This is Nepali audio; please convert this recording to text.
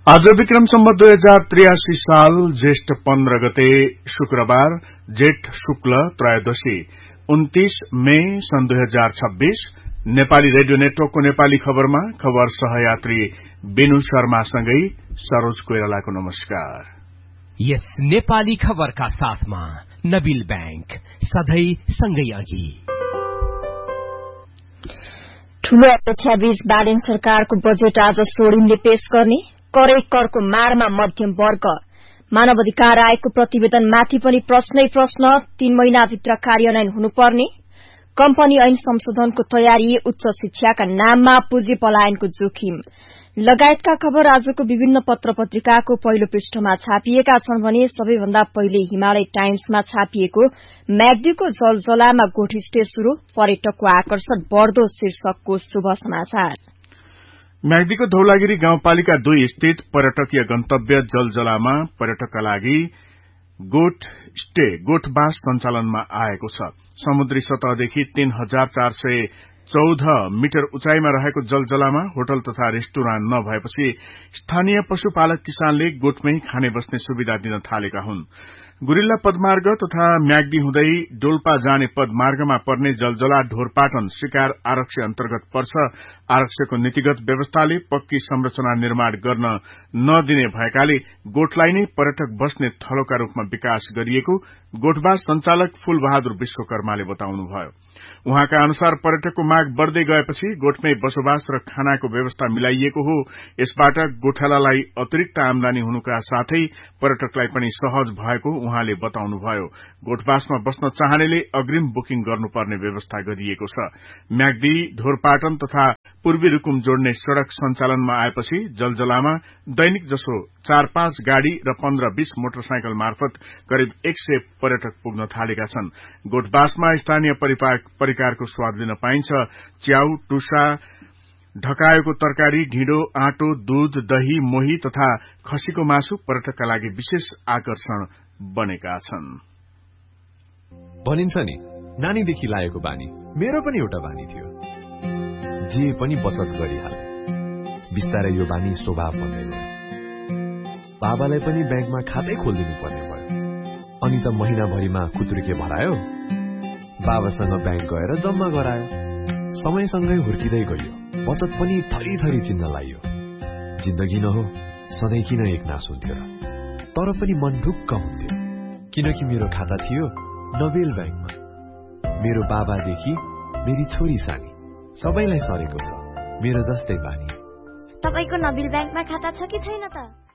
आज विक्रम सम्वत 2083 साल ज्येष्ठ 15 गते शुक्रबार जेठ शुक्ल त्रयोदशी 29 मे सन् 2026 नेपाली रेडियो नेटवर्कको नेपाली खबरमा खबर सहयात्री बिनु शर्मासँगै सरोज कोइरालाको नमस्कार। यस नेपाली खबरका साथमा नबिल बैंक सधैं सँगै अघि। ठूलो अपेक्षाबीच बालेन सरकारको बजेट आज सोडिमले पेश गर्ने, करै करको मारमा मध्यम वर्ग, मानव अधिकार आयोगको प्रतिवेदनमाथि पनि प्रश्नै प्रश्न, 3 महिनाभित्र कार्यान्वयन हुनुपर्ने, कम्पनी ऐन संशोधनको तयारी, उच्च शिक्षाका नाममा पुँजी पलायनको जोखिम लगायतका खबर आजको विभिन्न पत्र पत्रिकाको पहिलो पृष्ठमा छापिएका छन् भने सबैभन्दा पहिले हिमालय टाइम्समा छापिएको म्याग्दीको जलजलामा गोठिस्टे शुरू, पर्यटकको आकर्षण बढ़दो शीर्षकको शुभ समाचार। म्याग्दीको धौलागिरी गाउँपालिका 2 स्थित पर्यटकीय गन्तव्य जलजलामा पर्यटकका लागि गोठबास सञ्चालनमा आएको छ। समुद्री सतहदेखि 3414 मिटर उचाइमा रहेको जलजलामा होटल तथा रेस्टुरेन्ट नभएपछि स्थानीय पशुपालक किसानले गोठमै खाने बस्ने सुविधा दिन थालेका हुन्। गुरिल्ला पदमार्ग तथा म्याग्दी हुँदै डोल्पा जाने पदमार्गमा पर्ने जलजला ढोरपाटन शिकार आरक्ष्य अन्तर्गत पर्छ। आरक्ष्यको नीतिगत व्यवस्थाले पक्की संरचना निर्माण गर्न नदिने भएकाले गोठलाई नै पर्यटक बस्ने थलोका रूपमा विकास गरिएको गोठबास संचालक फूलबहादुर विश्वकर्माले बताउनुभयो। उहाँका अनुसार पर्यटकको माग बढ़दै गएपछि गोठमै बसोबास र खानाको व्यवस्था मिलाइएको हो। यसबाट गोठालालाई अतिरिक्त आमदानी हुनुका साथै पर्यटकलाई पनि सहज भएको उहाँले बताउनुभयो। गोठबासमा बस्न चाहनेले अग्रिम बुकिङ गर्नुपर्ने व्यवस्था गरिएको छ। म्याग्दी, ढोरपाटन तथा पूर्वी रुकुम जोड्ने सड़क सञ्चालनमा आएपछि जलजलामा दैनिक जसो 4-5 गाड़ी र 15-20 मोटरसाइकल मार्फत करिब 100 पर्यटक पुग्न थालेका छन्। गोठबासमा स्थानीय परिकारको स्वाद लिन पाइन्छ। च्याउ, टुसा, ढकाएको तरकारी, ढिँडो, आँटो, दूध, दही, मोही तथा खसीको मासु पर्यटकका लागि विशेष आकर्षण बनेका छन्। भनिन्छ नि, नानीदेखि लागेको बानी मेरो पनि एउटा बानी थियो, जे पनि बचत गरिहाल्ने। बिस्तारै यो बानी स्वभाव बन्दै गयो। बाबालाई पनि ब्याङ्कमा खातै खोलिदिनु पर्ने भयो। अनि त महिनाभरिमा खुत्रुके भरायो, बाबासँग ब्याङ्क गएर जम्मा गरायो। समयसँगै हुर्किँदै गयो, बचत पनि थरी चिन्न लाग्यो। जिन्दगी न हो, सधैँ किन एकनास हुन्थ्यो र? तर पनि मन ढुक्क हुन्थ्यो, किनकि मेरो खाता थियो नबेल ब्याङ्कमा। मेरो बाबादेखि मेरी छोरी सानी सबैलाई सरेको छ मेरो जस्तै बानी। तपाईको नबेल ब्याङ्कमा खाता छ कि छैन त?